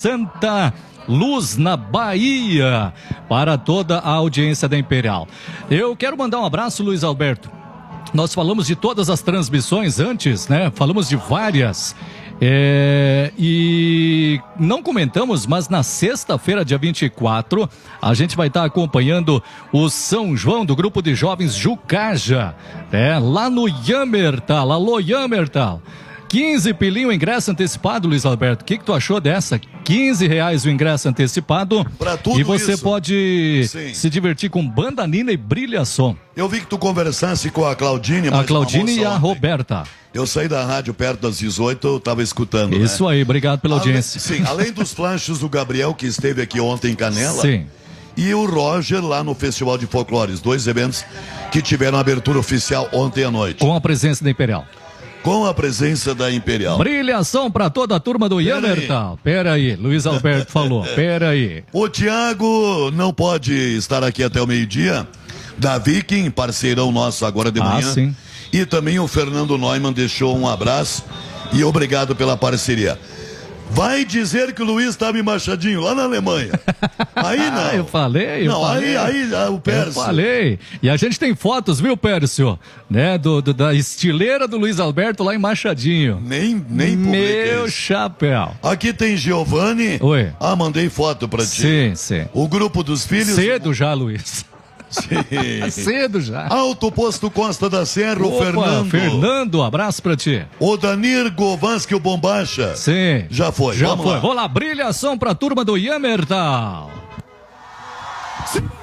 Santa Luz, na Bahia, para toda a audiência da Imperial. Eu quero mandar um abraço, Luiz Alberto. Nós falamos de todas as transmissões antes, né? Falamos de várias. E não comentamos, mas na sexta-feira, dia 24, a gente vai estar acompanhando o São João do grupo de jovens Jucaja, lá no Yamertal. Alô, Yamertal. 15 pilinho o ingresso antecipado, Luiz Alberto. O que tu achou dessa? R$15 o ingresso antecipado. Pra tudo e você isso. Pode se divertir com Banda Nina e Brilha Som. Eu vi que tu conversasse com a Claudine. A Claudine e a Roberta. Eu saí da rádio perto das 18, eu estava escutando. Isso, né? Aí, obrigado pela audiência. Sim, além dos flanchos do Gabriel, que esteve aqui ontem em Canela. Sim. E o Roger lá no Festival de Folclores. 2 eventos que tiveram abertura oficial ontem à noite. Com a presença da Imperial. Com a presença da Imperial. Brilhação para toda a turma do Yamertal. Pera aí, Luiz Alberto falou. Pera aí. O Thiago não pode estar aqui até o meio-dia. Da Viking, parceirão nosso agora de manhã. Sim. E também o Fernando Neumann deixou um abraço e obrigado pela parceria. Vai dizer que o Luiz estava em Machadinho, lá na Alemanha. Aí não. Eu falei. Aí o Pércio. Eu falei. E a gente tem fotos, viu, Pércio? Né? Da estileira do Luiz Alberto lá em Machadinho. Nem publiquei. Meu chapéu. Aqui tem Giovanni. Oi. Mandei foto pra ti. Sim. O grupo dos filhos. Cedo já, Luiz. Sim. Cedo já. Alto Posto Costa da Serra, o Fernando, abraço pra ti. O Danir Govanski, o Bombacha. Sim. Já foi. Vamos lá. Brilhação pra turma do Yamertal.